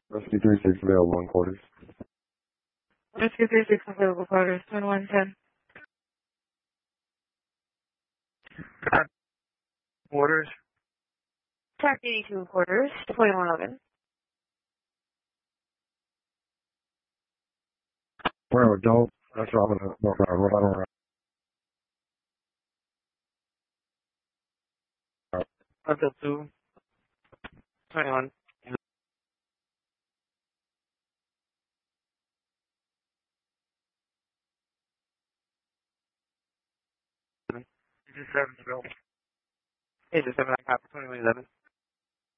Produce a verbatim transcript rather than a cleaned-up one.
Rescue three six available in quarters. Rescue three six available quarters, twenty-one ten. Quarters. Track eighty-two quarters, twenty-one eleven. We're adult. That's what I'm gonna walk around. Rhode Island. Until two. twenty-one. Just seven available. Eight to seven, I copy twenty-one eleven.